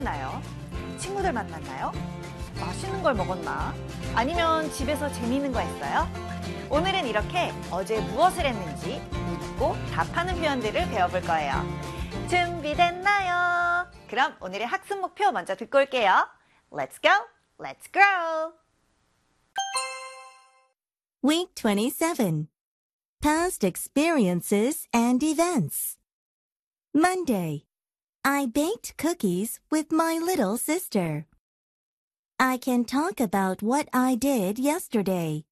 나요? 친구들 만났나요? 맛있는 걸 먹었나? 아니면 집에서 재미있는 거 했어요? 오늘은 이렇게 어제 무엇을 했는지 묻고 답하는 표현들을 배워볼 거예요. 준비됐나요? 그럼 오늘의 학습 목표 먼저 듣고 올게요. Let's go! Let's grow! Week 27. Past experiences and events. Monday. I baked cookies with my little sister. I can talk about what I did yesterday.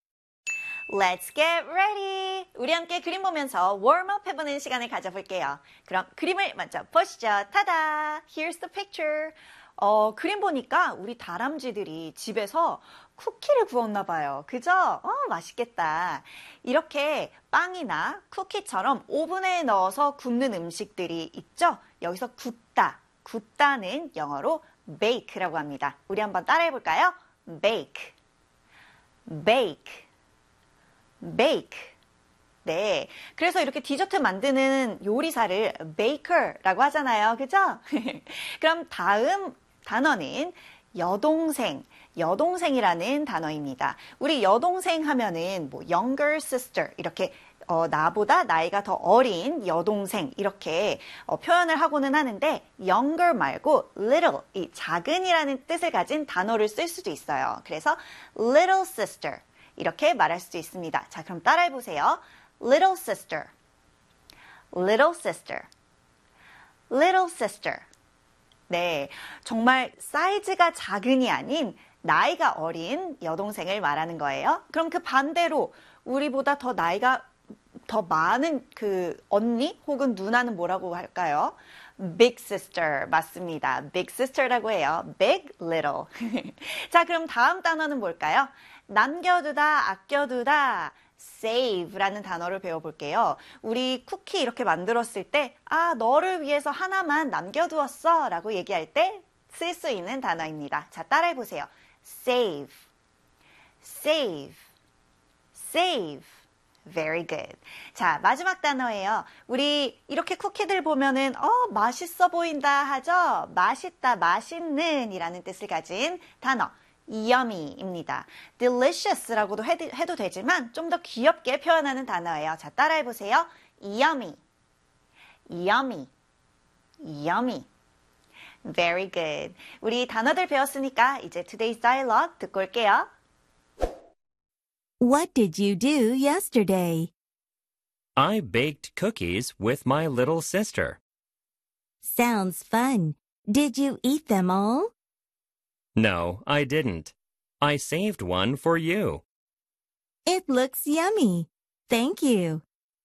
Let's get ready! 우리 함께 그림 보면서 웜업 해보는 시간을 가져볼게요. 그럼 그림을 먼저 보시죠. 타다! Here's the picture. 그림 보니까 우리 다람쥐들이 집에서 쿠키를 구웠나 봐요. 그죠? 맛있겠다. 이렇게 빵이나 쿠키처럼 오븐에 넣어서 굽는 음식들이 있죠? 여기서 굽다. 굽다는 영어로 bake라고 합니다. 우리 한번 따라해 볼까요? bake, bake, bake. 네, 그래서 이렇게 디저트 만드는 요리사를 baker라고 하잖아요. 그죠? 그럼 다음 단어는 여동생, 여동생이라는 단어입니다. 우리 여동생 하면은 뭐 younger sister 이렇게 나보다 나이가 더 어린 여동생 이렇게 표현을 하고는 하는데 younger 말고 little, 이 작은이라는 뜻을 가진 단어를 쓸 수도 있어요. 그래서 little sister 이렇게 말할 수도 있습니다. 자, 그럼 따라해 보세요. Little sister, little sister, little sister. 네, 정말 사이즈가 작은이 아닌 나이가 어린 여동생을 말하는 거예요. 그럼 그 반대로 우리보다 더 나이가 더 많은 그 언니 혹은 누나는 뭐라고 할까요? Big sister 맞습니다. Big sister라고 해요. Big, little. 자, 그럼 다음 단어는 뭘까요? 남겨두다, 아껴두다. save라는 단어를 배워볼게요. 우리 쿠키 이렇게 만들었을 때 너를 위해서 하나만 남겨두었어 라고 얘기할 때 쓸 수 있는 단어입니다. 자, 따라해보세요. save, save, save. Very good. 자, 마지막 단어예요. 우리 이렇게 쿠키들 보면은 맛있어 보인다 하죠? 맛있다, 맛있는 이라는 뜻을 가진 단어. yummy입니다. delicious라고도 해도 되지만 좀 더 귀엽게 표현하는 단어예요. 자, 따라해보세요. yummy, yummy, yummy. Very good. 우리 단어들 배웠으니까 이제 today's dialogue 듣고 올게요. What did you do yesterday? I baked cookies with my little sister. Sounds fun. Did you eat them all? No, I didn't. I saved one for you. It looks yummy. Thank you.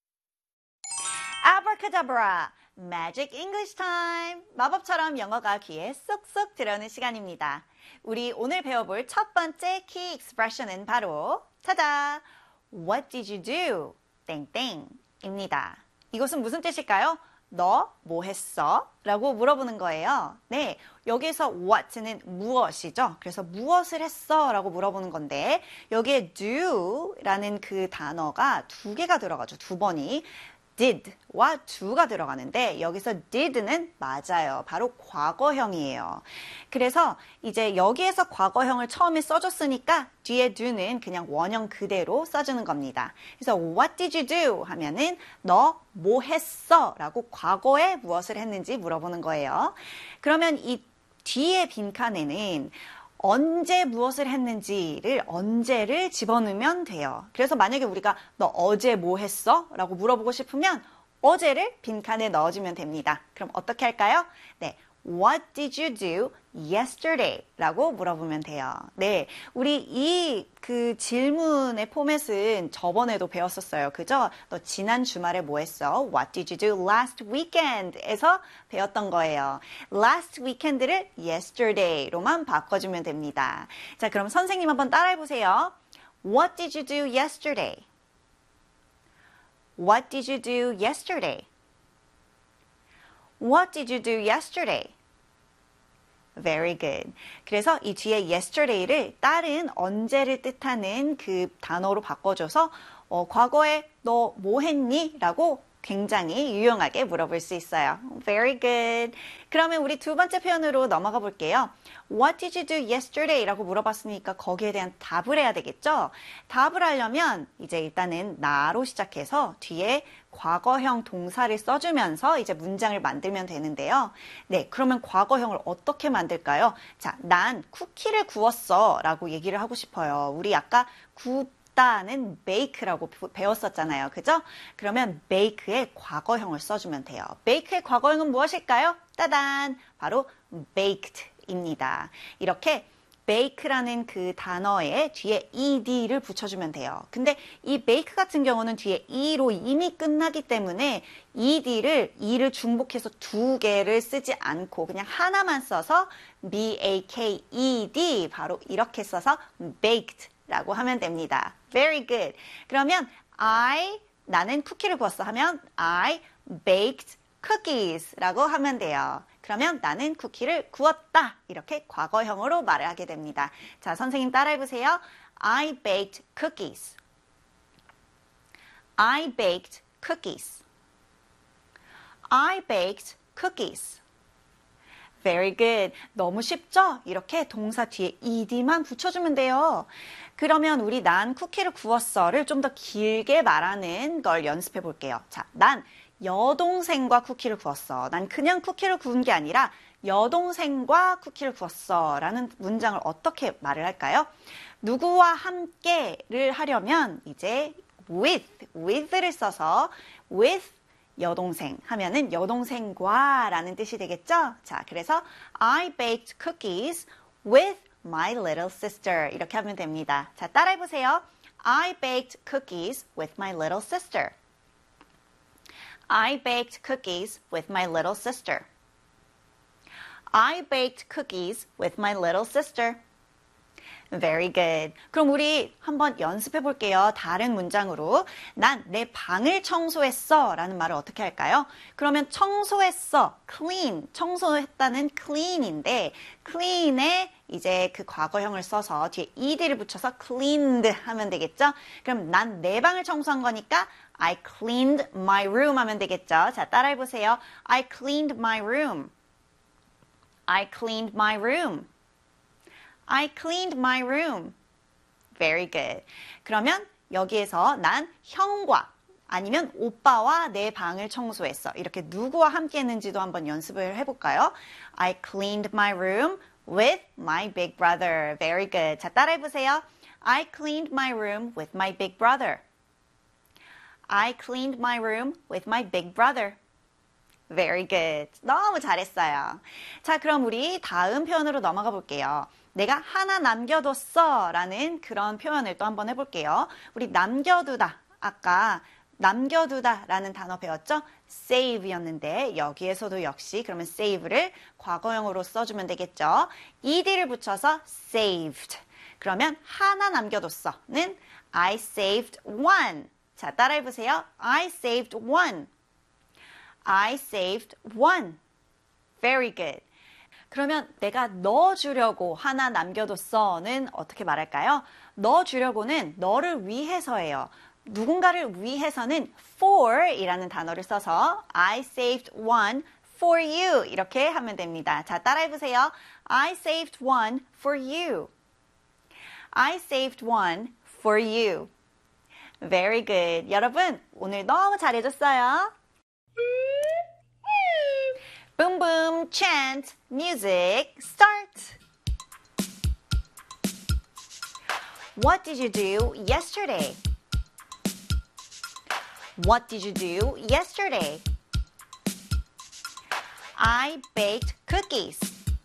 Abracadabra! Magic English time! 마법처럼 영어가 귀에 쏙쏙 들어오는 시간입니다. 우리 오늘 배워볼 첫 번째 key expression은 바로 타다! What did you do? 땡땡입니다. 이것은 무슨 뜻일까요? 너 뭐 했어? 라고 물어보는 거예요. 네, 여기서 what는 무엇이죠? 그래서 무엇을 했어? 라고 물어보는 건데 여기에 do라는 그 단어가 두 개가 들어가죠. 두 번이. did와 do가 들어가는데 여기서 did는 맞아요. 바로 과거형이에요. 그래서 이제 여기에서 과거형을 처음에 써줬으니까 뒤에 do는 그냥 원형 그대로 써주는 겁니다. 그래서 what did you do? 하면은 너 뭐 했어? 라고 과거에 무엇을 했는지 물어보는 거예요. 그러면 이 뒤에 빈칸에는 언제 무엇을 했는지를 언제를 집어넣으면 돼요. 그래서 만약에 우리가 너 어제 뭐 했어? 라고 물어보고 싶으면 어제를 빈칸에 넣어주면 됩니다. 그럼 어떻게 할까요? 네, What did you do yesterday? 라고 물어보면 돼요. 네, 우리 이 그 질문의 포맷은 저번에도 배웠었어요. 그죠? 너 지난 주말에 뭐 했어? What did you do last weekend? 에서 배웠던 거예요. last weekend를 yesterday로만 바꿔주면 됩니다. 자, 그럼 선생님 한번 따라해보세요. What did you do yesterday? What did you do yesterday? What did you do yesterday? Very good. 그래서 이 뒤에 yesterday를 다른 언제를 뜻하는 그 단어로 바꿔줘서 과거에 너 뭐 했니? 라고 굉장히 유용하게 물어볼 수 있어요. Very good. 그러면 우리 두 번째 표현으로 넘어가 볼게요. What did you do yesterday? 라고 물어봤으니까 거기에 대한 답을 해야 되겠죠? 답을 하려면 이제 일단은 나로 시작해서 뒤에 과거형 동사를 써주면서 이제 문장을 만들면 되는데요. 네, 그러면 과거형을 어떻게 만들까요? 자, 난 쿠키를 구웠어 라고 얘기를 하고 싶어요. 우리 아까 굽다는 bake라고 배웠었잖아요. 그죠? 그러면 bake의 과거형을 써주면 돼요. bake의 과거형은 무엇일까요? 따단! 바로 baked입니다. 이렇게 bake라는 그 단어에 뒤에 ed를 붙여주면 돼요. 근데 이 bake 같은 경우는 뒤에 e로 이미 끝나기 때문에 e를 중복해서 두 개를 쓰지 않고 그냥 하나만 써서 baked 바로 이렇게 써서 baked라고 하면 됩니다. Very good. 그러면 나는 쿠키를 구웠어 하면 I baked cookies라고 하면 돼요. 그러면 나는 쿠키를 구웠다. 이렇게 과거형으로 말을 하게 됩니다. 자, 선생님 따라해보세요. I baked cookies. I baked cookies. I baked cookies. Very good. 너무 쉽죠? 이렇게 동사 뒤에 ed만 붙여주면 돼요. 그러면 우리 난 쿠키를 구웠어를 좀 더 길게 말하는 걸 연습해 볼게요. 자, 난 여동생과 쿠키를 구웠어. 난 그냥 쿠키를 구운 게 아니라 여동생과 쿠키를 구웠어 라는 문장을 어떻게 말을 할까요? 누구와 함께를 하려면 이제 with를 써서 with 여동생 하면은 여동생과 라는 뜻이 되겠죠? 자, 그래서 I baked cookies with my little sister 이렇게 하면 됩니다. 자, 따라해보세요. I baked cookies with my little sister. I baked cookies with my little sister. I baked cookies with my little sister. Very good. 그럼 우리 한번 연습해 볼게요. 다른 문장으로. 난 내 방을 청소했어 라는 말을 어떻게 할까요? 그러면 청소했어, clean, 청소했다는 clean인데 clean에 이제 그 과거형을 써서 뒤에 ed를 붙여서 cleaned 하면 되겠죠? 그럼 난 내 방을 청소한 거니까 I cleaned my room 하면 되겠죠? 자, 따라해 보세요. I cleaned my room. I cleaned my room. I cleaned my room. Very good. 그러면 여기에서 난 형과 아니면 오빠와 내 방을 청소했어. 이렇게 누구와 함께 했는지도 한번 연습을 해볼까요? I cleaned my room with my big brother. Very good. 자, 따라해보세요. I cleaned my room with my big brother. I cleaned my room with my big brother. Very good. 너무 잘했어요. 자, 그럼 우리 다음 표현으로 넘어가 볼게요. 내가 하나 남겨뒀어 라는 그런 표현을 또 한번 해볼게요. 우리 남겨두다. 아까 남겨두다 라는 단어 배웠죠? save였는데 여기에서도 역시 그러면 save를 과거형으로 써주면 되겠죠? ed를 붙여서 saved. 그러면 하나 남겨뒀어는 I saved one. 자, 따라해보세요. I saved one. I saved one. Very good. 그러면 내가 넣어주려고 하나 남겨뒀어는 어떻게 말할까요? 넣어주려고는 너를 위해서예요. 누군가를 위해서는 for 이라는 단어를 써서 I saved one for you 이렇게 하면 됩니다. 자, 따라해보세요. I saved one for you. I saved one for you. Very good. 여러분, 오늘 너무 잘해줬어요. Boom boom chant music start. What did you do yesterday? What did you do yesterday? I baked cookies.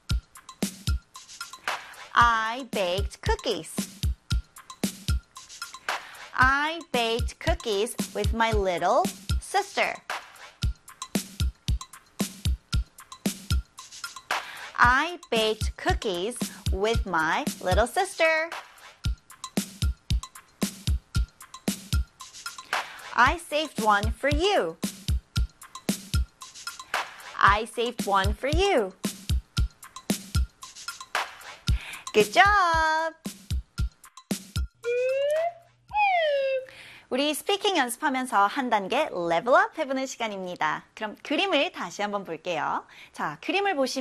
I baked cookies. I baked cookies with my little sister. I baked cookies with my little sister. I saved one for you. I saved one for you. Good job! 우리 스피킹 연습하면서 한 단계 레벨업 해보는 시간입니다. 그럼 그림을 다시 한번 볼게요. 자, 그림을 보시면